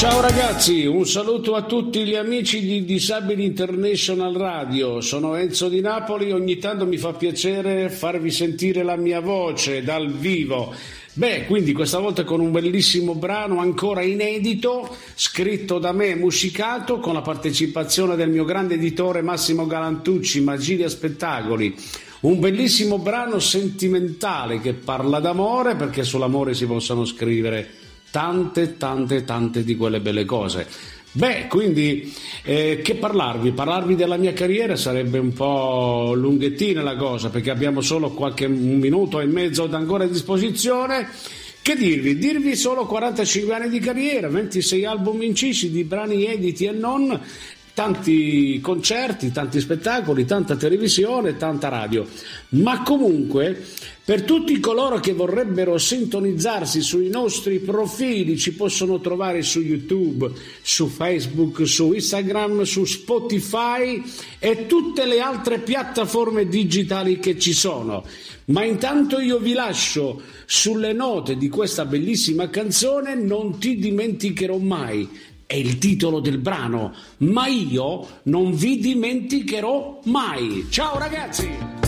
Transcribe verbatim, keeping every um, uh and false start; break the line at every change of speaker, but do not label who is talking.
Ciao ragazzi, un saluto a tutti gli amici di Disabili International Radio. Sono Enzo di Napoli, ogni tanto mi fa piacere farvi sentire la mia voce dal vivo. Beh, quindi questa volta con un bellissimo brano ancora inedito, scritto da me, musicato, con la partecipazione del mio grande editore Massimo Galantucci, Magilia Spettacoli. Un bellissimo brano sentimentale che parla d'amore, perché sull'amore si possono scrivere tante, tante, tante di quelle belle cose. Beh, quindi eh, che parlarvi? Parlarvi della mia carriera sarebbe un po' lunghettina la cosa, perché abbiamo solo qualche un minuto e mezzo ancora a disposizione. Che dirvi? Dirvi solo quarantacinque anni di carriera, ventisei album incisi di brani editi e non, tanti concerti, tanti spettacoli, tanta televisione, tanta radio. Ma comunque, per tutti coloro che vorrebbero sintonizzarsi sui nostri profili, ci possono trovare su YouTube, su Facebook, su Instagram, su Spotify e tutte le altre piattaforme digitali che ci sono. Ma intanto io vi lascio sulle note di questa bellissima canzone "Non ti dimenticherò mai". È il titolo del brano, ma io non vi dimenticherò mai. Ciao ragazzi!